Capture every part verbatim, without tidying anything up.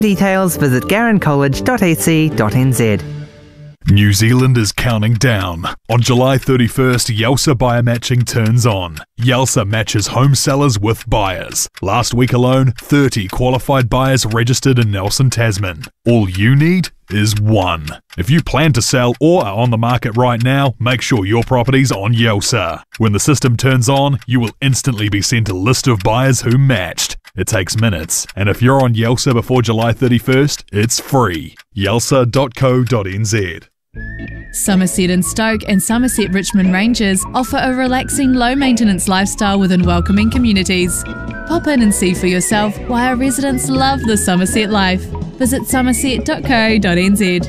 Details visit garran college dot a c dot n z. New Zealand is counting down. On July thirty-first, Yalsa Buyer Matching turns on. Yalsa matches home sellers with buyers. Last week alone, thirty qualified buyers registered in Nelson, Tasman. All you need is one. If you plan to sell or are on the market right now, make sure your property's on Yalsa. When the system turns on, you will instantly be sent a list of buyers who matched. It takes minutes, and if you're on Yalsa before July thirty-first, it's free. yalsa dot co dot n z. Somerset and Stoke and Somerset Richmond Rangers offer a relaxing, low-maintenance lifestyle within welcoming communities. Pop in and see for yourself why our residents love the Somerset life. Visit somerset dot co dot n z.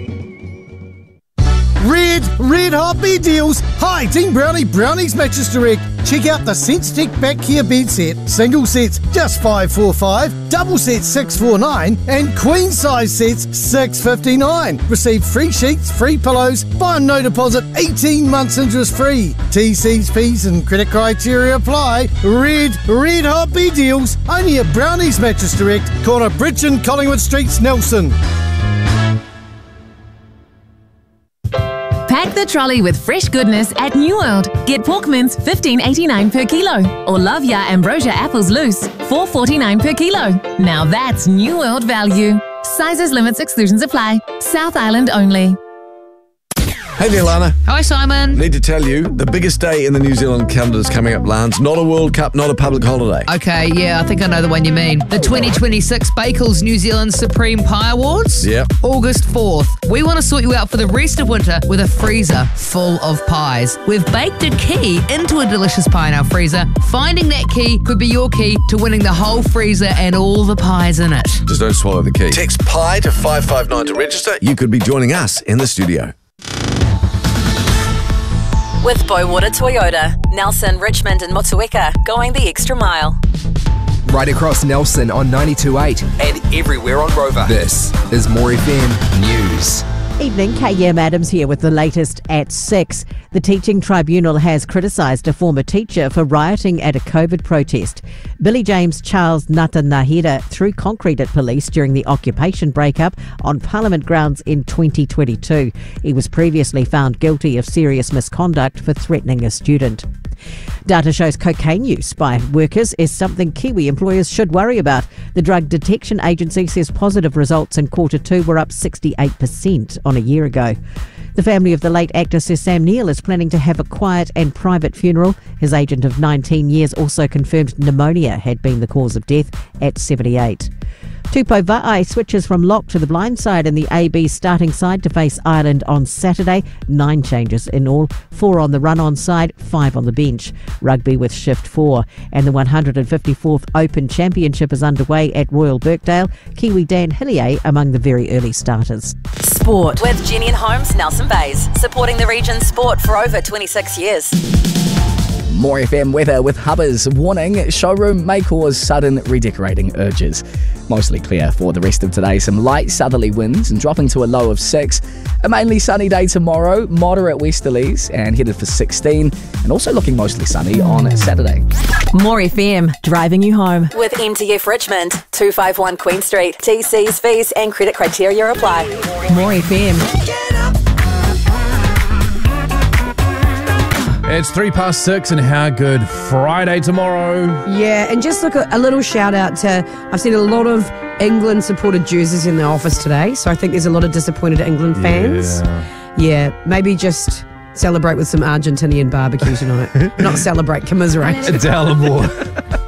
Red, red hot bed deals. Hi, Team Brownie, Brownies Mattress Direct. Check out the SenseTech Back Care bed set. Single sets just five four five, double sets six four nine, and queen size sets six fifty-nine. Receive free sheets, free pillows, buy on no deposit, eighteen months interest free. T Cs, Ps and credit criteria apply. Red, red hot bed deals. Only at Brownies Mattress Direct, corner Bridge and Collingwood Streets, Nelson. Pack the trolley with fresh goodness at New World. Get pork mince fifteen eighty-nine per kilo, or love ya ambrosia apples loose four forty-nine per kilo. Now that's New World value. Sizes, limits, exclusions apply. South Island only. Hey there, Lana. Hi, Simon. Need to tell you, the biggest day in the New Zealand calendar is coming up, Lance. Not a World Cup, not a public holiday. Okay, yeah, I think I know the one you mean. The twenty twenty-six Bakels New Zealand Supreme Pie Awards? Yep. August fourth. We want to sort you out for the rest of winter with a freezer full of pies. We've baked a key into a delicious pie in our freezer. Finding that key could be your key to winning the whole freezer and all the pies in it. Just don't swallow the key. Text PIE to five five nine to register. You could be joining us in the studio. With Bowater Toyota, Nelson, Richmond and Motueka, going the extra mile. Right across Nelson on ninety-two point eight and everywhere on Rover. This is More F M News. Evening, K M Adams here with the latest at six. The Teaching Tribunal has criticised a former teacher for rioting at a COVID protest. Billy James Charles Natanahira threw concrete at police during the occupation breakup on Parliament grounds in twenty twenty-two. He was previously found guilty of serious misconduct for threatening a student. Data shows cocaine use by workers is something Kiwi employers should worry about. The Drug Detection Agency says positive results in quarter two were up sixty-eight percent on a year ago. The family of the late actor Sir Sam Neill is planning to have a quiet and private funeral. His agent of nineteen years also confirmed pneumonia had been the cause of death at seventy-eight. Tupou Va'ai switches from lock to the blind side in the A B starting side to face Ireland on Saturday. Nine changes in all, four on the run-on side, five on the bench. Rugby with shift four. And the one hundred fifty-fourth Open Championship is underway at Royal Birkdale. Kiwi Dan Hillier among the very early starters. Sport with Jenny and Holmes, Nelson Bays, supporting the region's sport for over twenty-six years. More F M weather with Hubbers warning showroom may cause sudden redecorating urges. Mostly clear for the rest of today. Some light southerly winds and dropping to a low of six. A mainly sunny day tomorrow, moderate westerlies and headed for sixteen. And also looking mostly sunny on Saturday. More F M, driving you home. With M T F Richmond, two fifty-one Queen Street. T Cs, fees and credit criteria apply. More F M. It's three past six and how good Friday tomorrow. Yeah, and just look at a little shout out to, I've seen a lot of England supported jerseys in the office today, so I think there's a lot of disappointed England fans. Yeah, yeah maybe just celebrate with some Argentinian barbecue tonight. Not celebrate, commiserate. Dallimore.